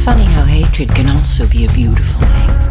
funny how hatred can also be a beautiful thing.